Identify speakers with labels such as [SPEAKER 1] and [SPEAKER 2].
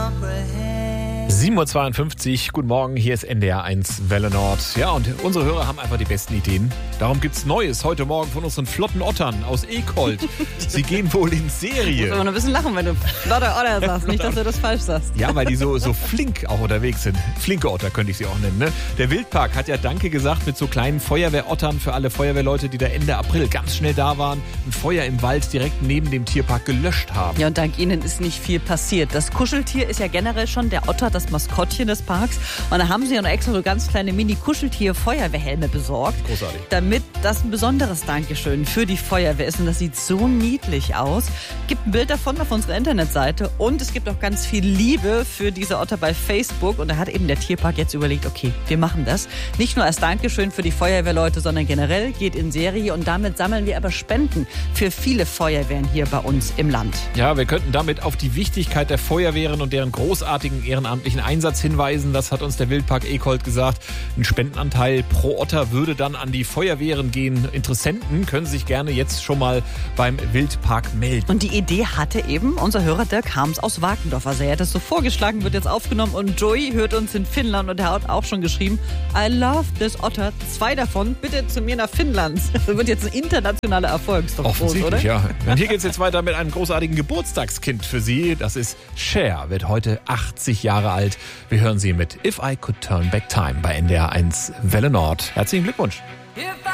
[SPEAKER 1] 7:52 Uhr, guten Morgen, hier ist NDR 1 Welle Nord. Ja, und unsere Hörer haben einfach die besten Ideen. Darum gibt's Neues heute Morgen von unseren flotten Ottern aus Ekold. Sie gehen wohl in Serie.
[SPEAKER 2] Muss aber noch ein bisschen lachen, wenn du flotter Otter sagst, nicht, dass du das falsch sagst.
[SPEAKER 1] Ja, weil die so flink auch unterwegs sind. Flinke Otter könnte ich sie auch nennen, ne? Der Wildpark hat ja Danke gesagt mit so kleinen Feuerwehrottern für alle Feuerwehrleute, die da Ende April ganz schnell da waren, ein Feuer im Wald direkt neben dem Tierpark gelöscht haben.
[SPEAKER 2] Ja, und dank ihnen ist nicht viel passiert. Das Kuscheltier ist ja generell schon der Otter, das Maskottchen des Parks. Und da haben sie ja noch extra so ganz kleine Mini-Kuscheltier-Feuerwehrhelme besorgt.
[SPEAKER 1] Großartig.
[SPEAKER 2] Damit das ein besonderes Dankeschön für die Feuerwehr ist. Und das sieht so niedlich aus. Gibt ein Bild davon auf unserer Internetseite. Und es gibt auch ganz viel Liebe für diese Otter bei Facebook. Und da hat eben der Tierpark jetzt überlegt, okay, wir machen das. Nicht nur als Dankeschön für die Feuerwehrleute, sondern generell geht in Serie. Und damit sammeln wir aber Spenden für viele Feuerwehren hier bei uns im Land.
[SPEAKER 1] Ja, wir könnten damit auf die Wichtigkeit der Feuerwehren und deren großartigen ehrenamtlichen Einsatz hinweisen. Das hat uns der Wildpark Ekold gesagt. Ein Spendenanteil pro Otter würde dann an die Feuerwehren gehen. Interessenten können sich gerne jetzt schon mal beim Wildpark melden.
[SPEAKER 2] Und die Idee hatte eben unser Hörer Dirk Harms aus Wakendorf. Also er hat das so vorgeschlagen, wird jetzt aufgenommen. Und Joey hört uns in Finnland und er hat auch schon geschrieben, I love this Otter. 2 davon bitte zu mir nach Finnland. Das wird jetzt ein internationaler Erfolg. Ist doch groß,
[SPEAKER 1] Offensichtlich,
[SPEAKER 2] oder?
[SPEAKER 1] ja. Und hier geht's jetzt weiter mit einem großartigen Geburtstagskind für Sie. Das ist Cher, wird heute 80 Jahre alt. Wir hören sie mit If I Could Turn Back Time bei NDR 1 Welle Nord. Herzlichen Glückwunsch.
[SPEAKER 3] If